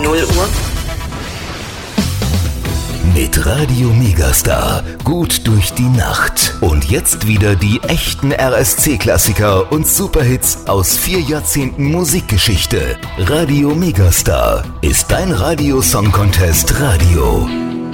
0 Uhr. Mit Radio Megastar gut durch die Nacht. Und jetzt wieder die echten RSC-Klassiker und Superhits aus 4 Jahrzehnten Musikgeschichte. Radio Megastar ist dein Radio-Song-Contest Radio.